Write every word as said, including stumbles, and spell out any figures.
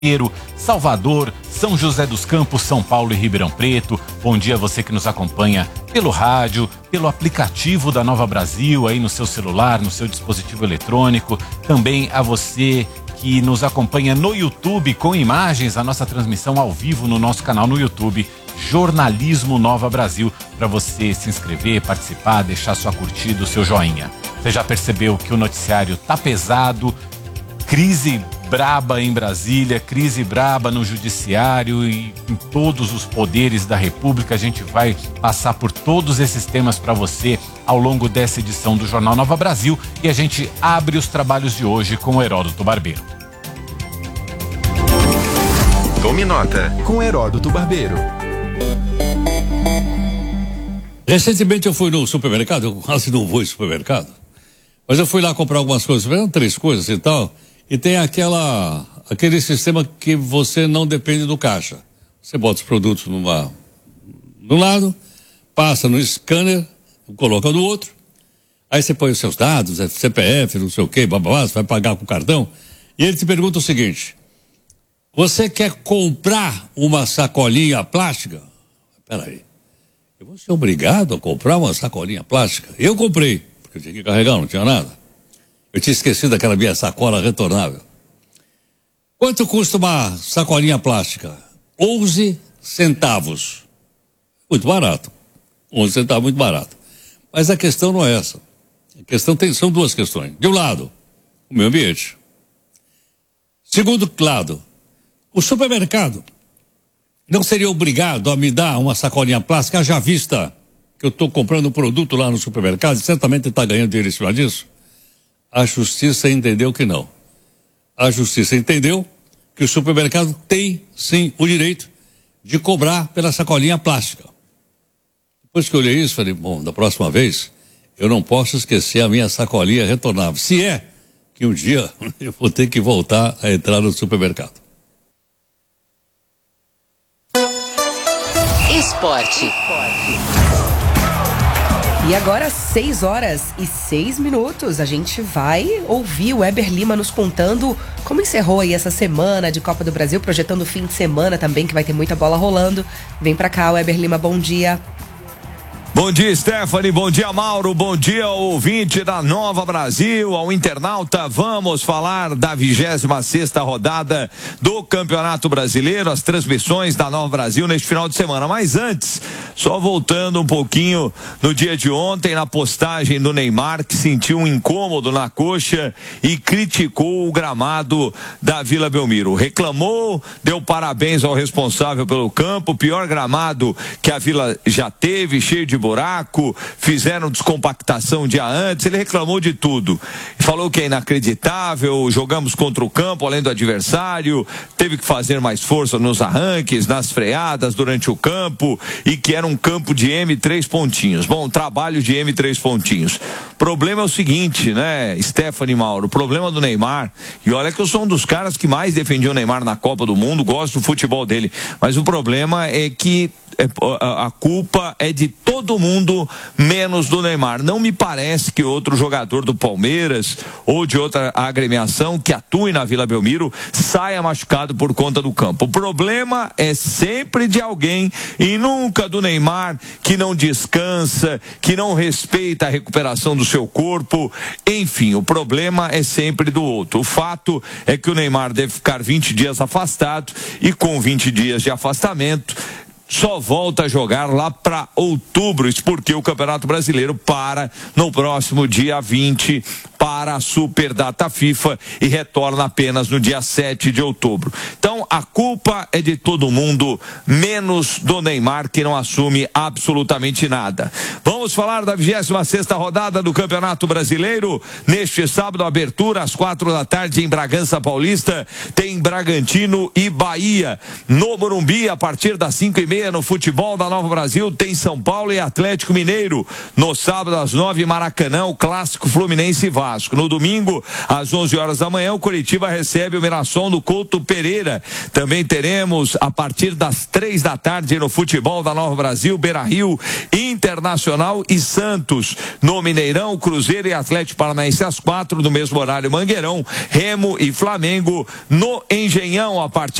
Salvador, São José dos Campos, São Paulo e Ribeirão Preto. Bom dia a você que nos acompanha pelo rádio, pelo aplicativo da Nova Brasil, aí no seu celular, no seu dispositivo eletrônico. Também a você que nos acompanha no YouTube com imagens, a nossa transmissão ao vivo no nosso canal no YouTube, Jornalismo Nova Brasil, para você se inscrever, participar, deixar sua curtida, o seu joinha. Você já percebeu que o noticiário tá pesado, crise braba em Brasília, crise braba no judiciário e em todos os poderes da República. A gente vai passar por todos esses temas para você ao longo dessa edição do Jornal Nova Brasil e a gente abre os trabalhos de hoje com o Heródoto Barbeiro. Tome nota com Heródoto Barbeiro. Recentemente eu fui no supermercado, eu quase não vou em supermercado, mas eu fui lá comprar algumas coisas, três coisas e tal. E tem aquela, aquele sistema que você não depende do caixa. Você bota os produtos numa, do lado, passa no scanner, coloca no outro, aí você põe os seus dados, C P F, não sei o quê, babá, você vai pagar com o cartão, e ele te pergunta o seguinte: você quer comprar uma sacolinha plástica? Peraí, eu vou ser obrigado a comprar uma sacolinha plástica? Eu comprei, porque eu tinha que carregar, não tinha nada. Eu tinha esquecido daquela minha sacola retornável. Quanto custa uma sacolinha plástica? onze centavos. Muito barato. onze centavos, muito barato. Mas a questão não é essa. A questão tem, são duas questões. De um lado, o meio ambiente. Segundo lado, o supermercado não seria obrigado a me dar uma sacolinha plástica, haja vista que eu estou comprando um produto lá no supermercado e certamente está ganhando dinheiro em cima disso? A justiça entendeu que não. A justiça entendeu que o supermercado tem, sim, o direito de cobrar pela sacolinha plástica. Depois que eu olhei isso, falei, bom, da próxima vez, eu não posso esquecer a minha sacolinha retornável. Se é que um dia eu vou ter que voltar a entrar no supermercado. Esporte. E agora, seis horas e seis minutos, a gente vai ouvir o Weber Lima nos contando como encerrou aí essa semana de Copa do Brasil, projetando o fim de semana também, que vai ter muita bola rolando. Vem pra cá, Weber Lima, bom dia. Bom dia, Stephanie, bom dia, Mauro, bom dia ao ouvinte da Nova Brasil, ao internauta. Vamos falar da vigésima sexta rodada do Campeonato Brasileiro, as transmissões da Nova Brasil neste final de semana. Mas antes, só voltando um pouquinho no dia de ontem, na postagem do Neymar, que sentiu um incômodo na coxa e criticou o gramado da Vila Belmiro. Reclamou, deu parabéns ao responsável pelo campo, pior gramado que a Vila já teve, cheio de buraco, fizeram descompactação um dia antes, ele reclamou de tudo. Falou que é inacreditável, jogamos contra o campo, além do adversário, teve que fazer mais força nos arranques, nas freadas durante o campo, e que era um campo de M três pontinhos. Bom, trabalho de M três pontinhos. Problema é o seguinte, né, Stephanie, Mauro, o problema do Neymar, e olha que eu sou um dos caras que mais defendia o Neymar na Copa do Mundo, gosto do futebol dele, mas o problema é que a culpa é de todo mundo, menos do Neymar. Não me parece que outro jogador do Palmeiras ou de outra agremiação que atue na Vila Belmiro saia machucado por conta do campo. O problema é sempre de alguém e nunca do Neymar, que não descansa, que não respeita a recuperação do seu corpo. Enfim, o problema é sempre do outro. O fato é que o Neymar deve ficar vinte dias afastado e com vinte dias de afastamento só volta a jogar lá para outubro, isso porque o Campeonato Brasileiro para no próximo dia vinte para a Super Data FIFA e retorna apenas no dia sete de outubro. Então a culpa é de todo mundo, menos do Neymar, que não assume absolutamente nada. Vamos falar da vigésima sexta rodada do Campeonato Brasileiro. Neste sábado, abertura às quatro da tarde em Bragança Paulista, tem Bragantino e Bahia. No Morumbi, a partir das cinco e meia, no futebol da Nova Brasil, tem São Paulo e Atlético Mineiro. No sábado às nove, Maracanã, o clássico Fluminense e Vasco. Vasco. No domingo, às onze horas da manhã, o Coritiba recebe o Mirassol no Couto Pereira. Também teremos, a partir das três da tarde, no futebol da Nova Brasil, Beira-Rio, Internacional e Santos. No Mineirão, Cruzeiro e Atlético Paranaense às quatro, no mesmo horário, Mangueirão, Remo e Flamengo no Engenhão, a partir